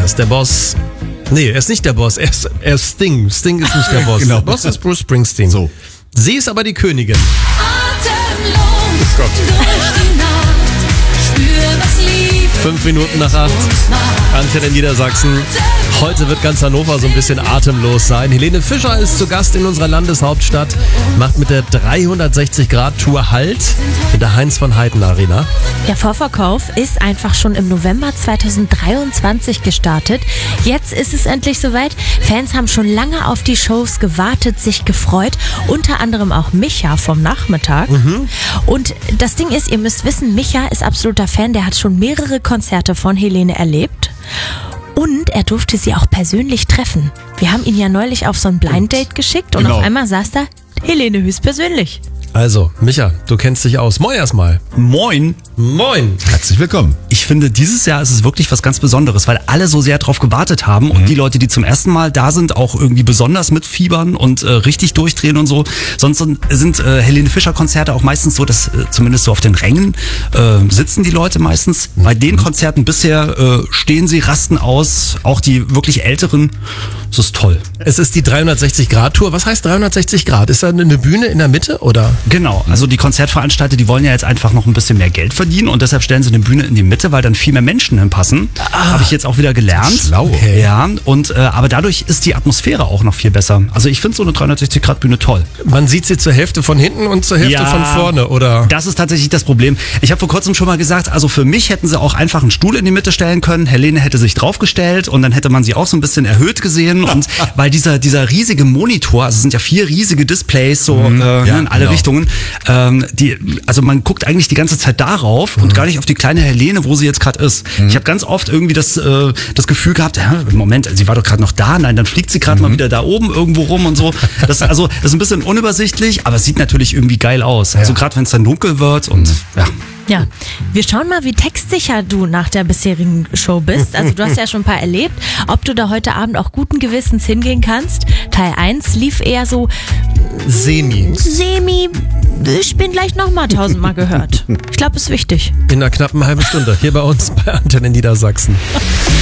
Er ist der Boss. Nee, er ist nicht der Boss, er ist Sting. Sting ist nicht der Boss. Genau. Der Boss ist Bruce Springsteen. So. Sie ist aber die Königin. Atemlos Gott. durch die Nacht. Spür, was Liebe 5 Minuten nach 8. uns macht. Antenne Niedersachsen. Heute wird ganz Hannover so ein bisschen atemlos sein. Helene Fischer ist zu Gast in unserer Landeshauptstadt, macht mit der 360-Grad-Tour Halt in der Heinz von Heiden Arena. Der Vorverkauf ist einfach schon im November 2023 gestartet. Jetzt ist es endlich soweit. Fans haben schon lange auf die Shows gewartet, sich gefreut. Unter anderem auch Micha vom Nachmittag. Und das Ding ist, ihr müsst wissen, Micha ist absoluter Fan. Der hat schon mehrere Konzerte von Helene erlebt. Und er durfte sie auch persönlich treffen. Wir haben ihn ja neulich auf so ein Blind Date geschickt und Genau. auf einmal saß da Helene höchstpersönlich. Also, Micha, du kennst dich aus. Moin erstmal. Moin. Moin. Herzlich willkommen. Ich finde, dieses Jahr ist es wirklich was ganz Besonderes, weil alle so sehr drauf gewartet haben und die Leute, die zum ersten Mal da sind, auch irgendwie besonders mitfiebern und richtig durchdrehen und so. Sonst sind Helene Fischer Konzerte auch meistens so, dass zumindest so auf den Rängen sitzen die Leute meistens. Bei den Konzerten bisher stehen sie, rasten aus, auch die wirklich Älteren. Das ist toll. Es ist die 360-Grad-Tour. Was heißt 360 Grad? Ist da eine Bühne in der Mitte oder? Genau, also die Konzertveranstalter, die wollen ja jetzt einfach noch ein bisschen mehr Geld verdienen und deshalb stellen sie eine Bühne in die Mitte, weil dann viel mehr Menschen hinpassen. Habe ich jetzt auch wieder gelernt. Schlau. Okay. Ja, und aber dadurch ist die Atmosphäre auch noch viel besser. Also ich finde so eine 360-Grad-Bühne toll. Man sieht sie zur Hälfte von hinten und zur Hälfte von vorne, oder? Das ist tatsächlich das Problem. Ich habe vor kurzem schon mal gesagt, also für mich hätten sie auch einfach einen Stuhl in die Mitte stellen können. Helene hätte sich draufgestellt und dann hätte man sie auch so ein bisschen erhöht gesehen. Und weil dieser riesige Monitor, also es sind ja 4 riesige Displays so in alle Richtungen, also man guckt eigentlich die ganze Zeit darauf und gar nicht auf die kleine Helene, wo sie jetzt gerade ist. Ich habe ganz oft irgendwie das Gefühl gehabt, Moment, sie war doch gerade noch da, nein, dann fliegt sie gerade mal wieder da oben irgendwo rum und so. Das ist ein bisschen unübersichtlich, aber es sieht natürlich irgendwie geil aus. Also gerade wenn es dann dunkel wird und ja. Ja, wir schauen mal, wie textsicher du nach der bisherigen Show bist. Also du hast ja schon ein paar erlebt. Ob du da heute Abend auch guten Gewissens hingehen kannst. Teil 1 lief eher so Semi. ich bin gleich nochmal 1000-mal gehört. Ich glaube, ist wichtig. In einer knappen halben Stunde. Hier bei uns bei Antenne Niedersachsen.